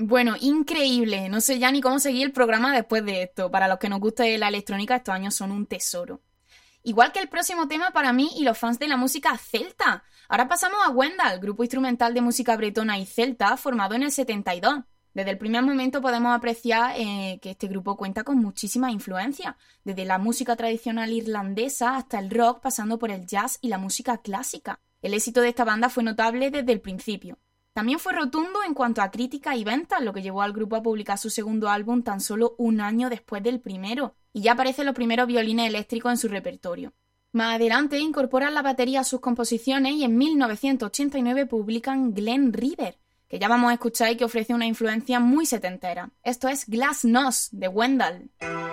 Bueno, increíble. No sé ya ni cómo seguir el programa después de esto. Para los que nos guste la electrónica, estos años son un tesoro. Igual que el próximo tema para mí y los fans de la música celta. Ahora pasamos a Wendal, grupo instrumental de música bretona y celta formado en el 72. Desde el primer momento podemos apreciar que este grupo cuenta con muchísimas influencias, desde la música tradicional irlandesa hasta el rock, pasando por el jazz y la música clásica. El éxito de esta banda fue notable desde el principio. También fue rotundo en cuanto a crítica y ventas, lo que llevó al grupo a publicar su segundo álbum tan solo un año después del primero, y ya aparecen los primeros violines eléctricos en su repertorio. Más adelante incorporan la batería a sus composiciones y en 1989 publican Glen River, que ya vamos a escuchar y que ofrece una influencia muy setentera. Esto es Glasnost de Wendal.